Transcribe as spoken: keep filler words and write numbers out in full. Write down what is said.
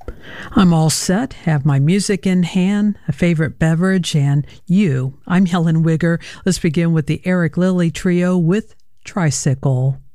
I'm all set, have my music in hand, a favorite beverage, and you. I'm Helen Wigger. Let's begin with the Eric Lilly Trio with Tricycle.